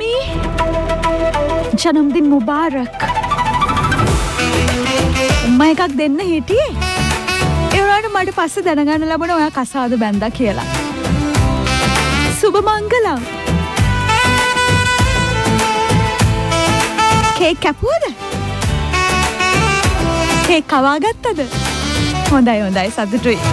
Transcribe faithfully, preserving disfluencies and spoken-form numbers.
ජනම්දින් මුබාරක්. උම්ම එකක් දෙන්න හිටියේ. ඒ වුණාට මට පස්සේ දැනගන්න ලැබුණා ඔයා කසාද බැන්දා කියලා. සුබ මංගලම්. කේක් කැපුවද? කේක් කවා ගත්තද? හොඳයි හොඳයි සතුටුයි.